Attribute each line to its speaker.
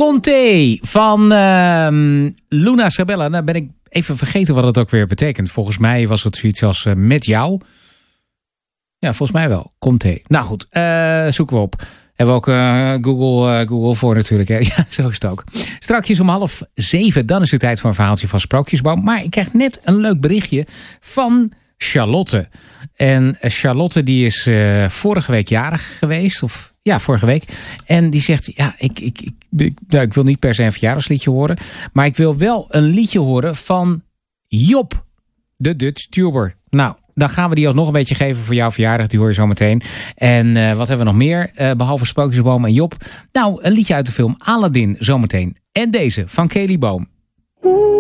Speaker 1: Conte van Luna Sabella. Nou ben ik even vergeten wat het ook weer betekent. Volgens mij was het zoiets als met jou. Ja, volgens mij wel. Conte. Nou goed, zoeken we op. Hebben we ook Google voor natuurlijk. Hè? Ja, zo is het ook. Strakjes om 6:30, dan is het tijd voor een verhaaltje van Sprookjesboom. Maar ik krijg net een leuk berichtje van Charlotte. En Charlotte die is vorige week jarig geweest. Of ja, vorige week. En die zegt, ja, ik wil niet per se een verjaardagsliedje horen. Maar ik wil wel een liedje horen van Job, de Dutch Tuber. Nou, dan gaan we die alsnog een beetje geven voor jouw verjaardag. Die hoor je zo meteen. En wat hebben we nog meer? Behalve Sprookjesboom en Job. Nou, een liedje uit de film Aladdin zometeen. En deze van Kelly Boom.